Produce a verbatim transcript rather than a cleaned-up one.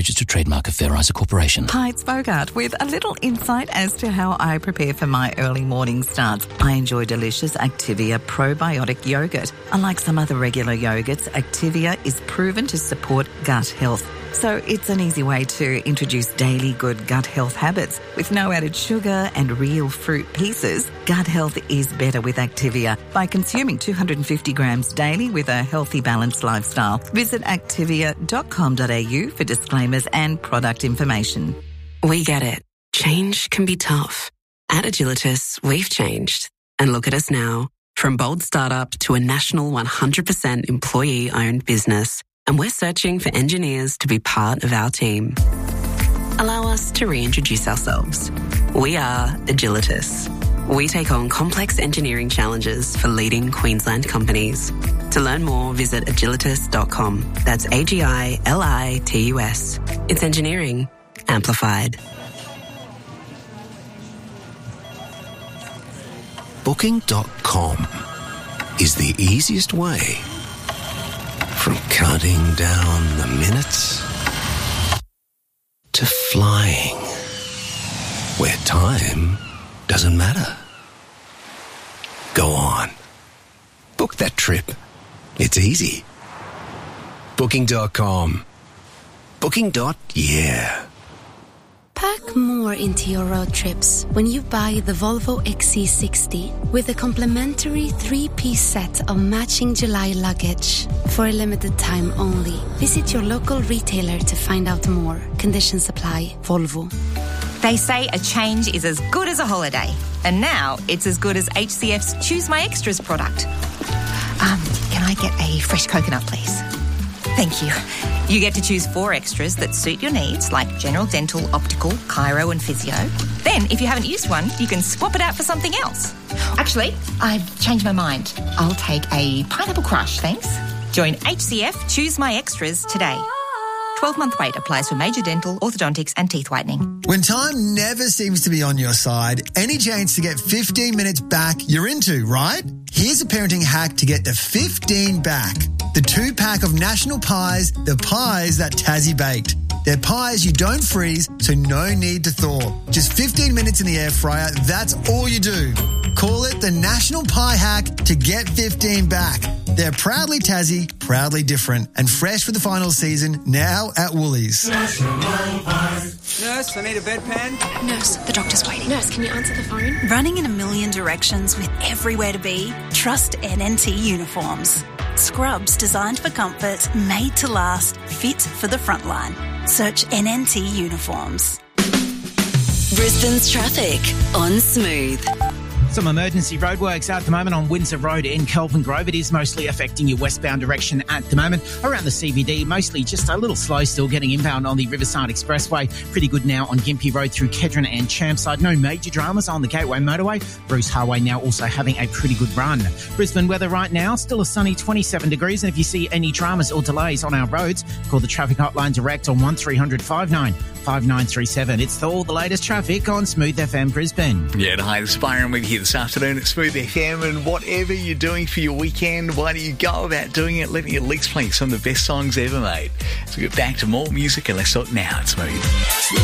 Registered trademark of Fair Isa Corporation. Hi, it's Bogart with a little insight as to how I prepare for my early morning starts. I enjoy delicious Activia probiotic yogurt. Unlike some other regular yogurts, Activia is proven to support gut health. So it's an easy way to introduce daily good gut health habits. With no added sugar and real fruit pieces, gut health is better with Activia by consuming two hundred fifty grams daily with a healthy, balanced lifestyle. Visit activia dot com dot a u for disclaimers and product information. We get it. Change can be tough. At Agilitas, we've changed. And look at us now. From bold startup to a national one hundred percent employee-owned business. And we're searching for engineers to be part of our team. Allow us to reintroduce ourselves. We are Agilitas. We take on complex engineering challenges for leading Queensland companies. To learn more, visit agilitas dot com. That's A G I L I T U S. It's engineering amplified. Booking dot com is the easiest way from counting down the minutes to flying, where time doesn't matter. Go on. Book that trip. It's easy. Booking dot com. Booking. Yeah. Pack more into your road trips when you buy the Volvo X C sixty with a complimentary three-piece set of matching July luggage. For a limited time only. Visit your local retailer to find out more. Conditions apply. Volvo. They say a change is as good as a holiday. And now it's as good as H C F's Choose My Extras product. Um, can I get a fresh coconut, please? Thank you. You get to choose four extras that suit your needs, like general dental, optical, chiro and physio. Then, if you haven't used one, you can swap it out for something else. Actually, I've changed my mind. I'll take a pineapple crush, thanks. Join H C F Choose My Extras today. twelve-month wait applies for major dental, orthodontics and teeth whitening. When time never seems to be on your side, any chance to get fifteen minutes back, you're into, right? Here's a parenting hack to get the fifteen back. The two-pack of National Pies, the pies that Tassie baked. They're pies you don't freeze, so no need to thaw. Just fifteen minutes in the air fryer, that's all you do. Call it the National Pie Hack to get fifteen back. They're proudly Tassie, proudly different, and fresh for the final season, now at Woolies. Nurse, I need a bedpan. Nurse, the doctor's waiting. Nurse, can you answer the phone? Running in a million directions with everywhere to be? Trust N N T Uniforms. Scrubs designed for comfort, made to last, fit for the front line. Search N N T Uniforms. Brisbane's traffic on Smooth. Some emergency roadworks at the moment on Windsor Road in Kelvin Grove. It is mostly affecting your westbound direction at the moment. Around the C B D, mostly just a little slow still getting inbound on the Riverside Expressway. Pretty good now on Gympie Road through Kedron and Champside. No major dramas on the Gateway Motorway. Bruce Highway now also having a pretty good run. Brisbane weather right now, still a sunny twenty-seven degrees. And if you see any dramas or delays on our roads, call the traffic hotline direct on one three hundred five nine five nine three seven. It's the, all the latest traffic on Smooth F M Brisbane. Yeah, and hi, this is Byron with you this afternoon at Smooth F M, and whatever you're doing for your weekend, why don't you go about doing it, letting your legs play some of the best songs ever made. So we get back to more music, and let's talk now at Smooth.